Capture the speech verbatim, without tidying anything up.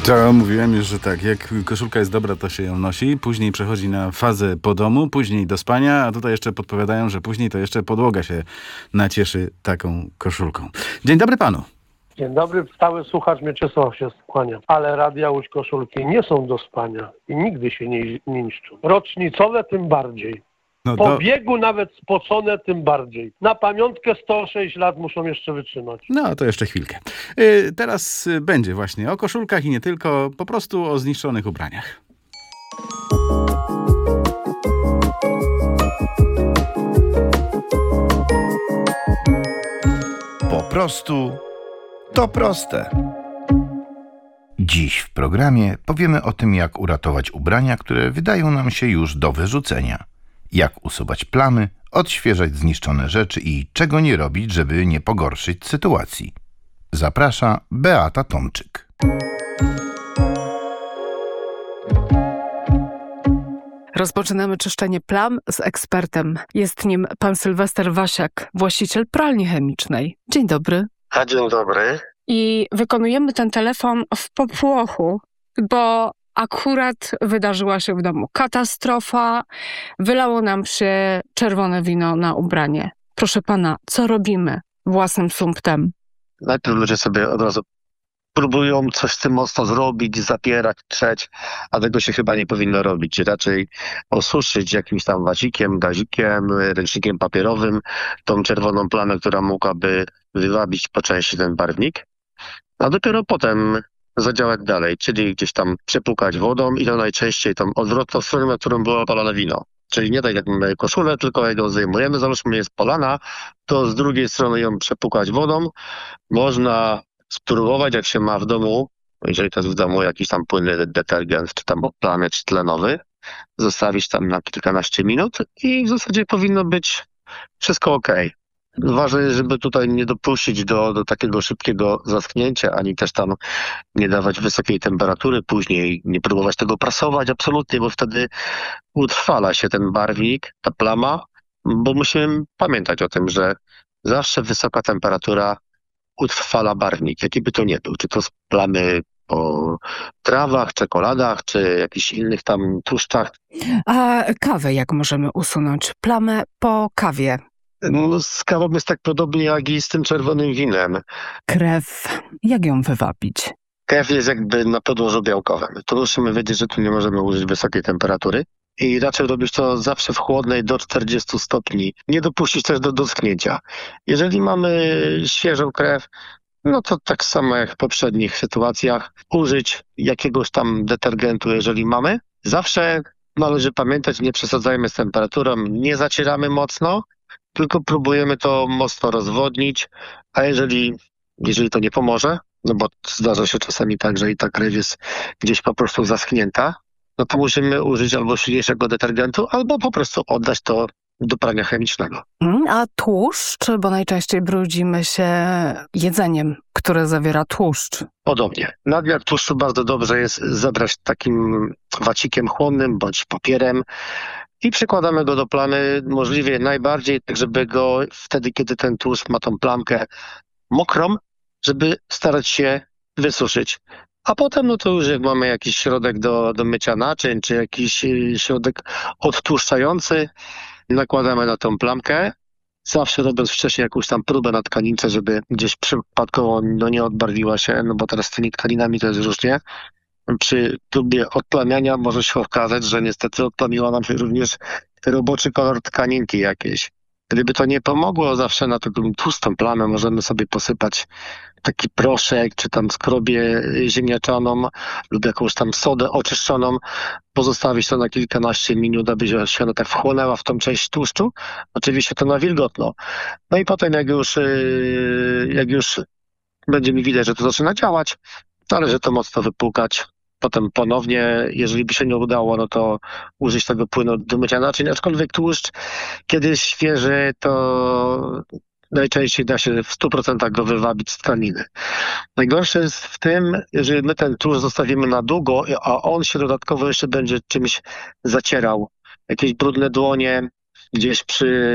To mówiłem już, że tak, jak koszulka jest dobra, to się ją nosi, później przechodzi na fazę po domu, później do spania, a tutaj jeszcze podpowiadają, że później to jeszcze podłoga się nacieszy taką koszulką. Dzień dobry panu. Dzień dobry, stały słuchacz Mieczysław się skłania. Ale Radia Łódź koszulki nie są do spania i nigdy się nie, nie niszczą. Rocznicowe tym bardziej. No Po to, biegu nawet spocone tym bardziej. Na pamiątkę sto sześć lat muszą jeszcze wytrzymać. no to jeszcze chwilkę. Yy, teraz y, będzie właśnie o koszulkach i nie tylko, po prostu o zniszczonych ubraniach. Po prostu to proste. Dziś w programie powiemy o tym, jak uratować ubrania, które wydają nam się już do wyrzucenia. Jak usuwać plamy, odświeżać zniszczone rzeczy i czego nie robić, żeby nie pogorszyć sytuacji. Zaprasza Beata Tomczyk. Rozpoczynamy czyszczenie plam z ekspertem. Jest nim pan Sylwester Wasiak, właściciel pralni chemicznej. Dzień dobry. A dzień dobry. I wykonujemy ten telefon w popłochu, bo akurat wydarzyła się w domu katastrofa. Wylało nam się czerwone wino na ubranie. Proszę pana, co robimy własnym sumptem? Najpierw ludzie sobie od razu próbują coś z tym mocno zrobić, zapierać, trzeć, a tego się chyba nie powinno robić. Raczej osuszyć jakimś tam wacikiem, gazikiem, ręcznikiem papierowym tą czerwoną plamę, która mogłaby wywabić po części ten barwnik, a dopiero potem zadziałać dalej, czyli gdzieś tam przepłukać wodą i to najczęściej tą odwrotną stronę, na którą było opalone wino. Czyli nie tak jak mamy koszulę, tylko jak ją zdejmujemy, załóżmy jest polana, to z drugiej strony ją przepłukać wodą. Można spróbować, jak się ma w domu, jeżeli to jest w domu jakiś tam płynny detergent, czy tam oplany, czy tlenowy, zostawić tam na kilkanaście minut i w zasadzie powinno być wszystko ok. Ważne jest, żeby tutaj nie dopuścić do, do takiego szybkiego zaschnięcia, ani też tam nie dawać wysokiej temperatury później, nie próbować tego prasować absolutnie, bo wtedy utrwala się ten barwnik, ta plama, bo musimy pamiętać o tym, że zawsze wysoka temperatura utrwala barwnik, jaki by to nie był, czy to z plamy po trawach, czekoladach, czy jakichś innych tam tłuszczach. A kawę jak możemy usunąć? Plamę po kawie. No, z kawą jest tak podobnie jak i z tym czerwonym winem. Krew, jak ją wywabić? Krew jest jakby na podłożu białkowym. Tu musimy wiedzieć, że tu nie możemy użyć wysokiej temperatury i raczej robić to zawsze w chłodnej do czterdziestu stopni. Nie dopuścić też do doschnięcia. Jeżeli mamy świeżą krew, no to tak samo jak w poprzednich sytuacjach, użyć jakiegoś tam detergentu, jeżeli mamy. Zawsze należy pamiętać, nie przesadzajmy z temperaturą, nie zacieramy mocno, tylko próbujemy to mocno rozwodnić, a jeżeli, jeżeli to nie pomoże, no bo zdarza się czasami tak, że i ta krew jest gdzieś po prostu zaschnięta, no to musimy użyć albo silniejszego detergentu, albo po prostu oddać to do prania chemicznego. A tłuszcz, bo najczęściej brudzimy się jedzeniem, które zawiera tłuszcz. Podobnie. Nadmiar tłuszczu bardzo dobrze jest zebrać takim wacikiem chłonnym bądź papierem i przykładamy go do plamy możliwie najbardziej, tak żeby go wtedy, kiedy ten tłuszcz ma tą plamkę mokrą, żeby starać się wysuszyć. A potem, no to już jak mamy jakiś środek do, do mycia naczyń, czy jakiś środek odtłuszczający, nakładamy na tą plamkę, zawsze robiąc wcześniej jakąś tam próbę na tkanince, żeby gdzieś przypadkowo no, nie odbarwiła się, no bo teraz z tymi tkaninami to jest różnie. Przy próbie odplamiania może się okazać, że niestety odplamiła nam się również roboczy kolor tkaninki jakiejś. Gdyby to nie pomogło, zawsze na taką tłustą plamę możemy sobie posypać taki proszek, czy tam skrobię ziemniaczaną lub jakąś tam sodę oczyszczoną, pozostawić to na kilkanaście minut, aby się ona tak wchłonęła w tą część tłuszczu. Oczywiście to na wilgotno. No i potem jak już, jak już będzie mi widać, że to zaczyna działać, należy to mocno wypłukać. Potem ponownie, jeżeli by się nie udało, no to użyć tego płynu do mycia naczyń, aczkolwiek tłuszcz, kiedy jest świeży, to najczęściej da się w stu procentach go wywabić z tkaniny. Najgorsze jest w tym, jeżeli my ten tłuszcz zostawimy na długo, a on się dodatkowo jeszcze będzie czymś zacierał. Jakieś brudne dłonie, gdzieś przy